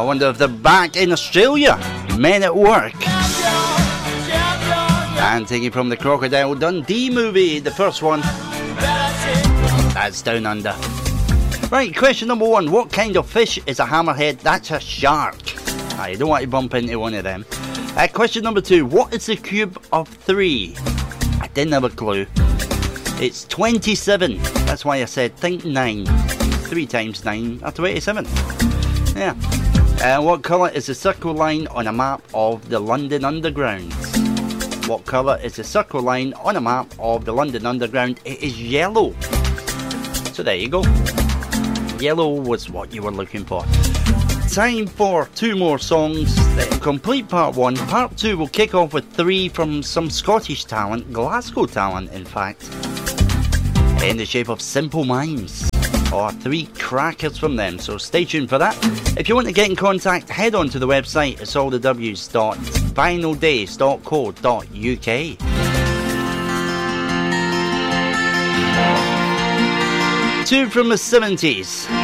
wonder if they're back in Australia. Men at Work. And taking from the Crocodile Dundee movie, the first one. That's Down Under. Right, question number 1. What kind of fish is a hammerhead? That's a shark. You don't want to bump into one of them. Question number 2. What is the cube of 3? I didn't have a clue. It's 27. That's why I said think 9. 3 times 9 are 27. Yeah. What colour is the circle line on a map of the London Underground? What colour is the circle line on a map of the London Underground? It is yellow. So there you go. Yellow was what you were looking for. Time for 2 more songs that complete part 1. Part 2 will kick off with 3 from some Scottish talent, Glasgow talent in fact, in the shape of Simple Minds. Or 3 crackers from them, so stay tuned for that. If you want to get in contact, head on to the website, it's allthews.vinyldays.co.uk. 2 from the 70s,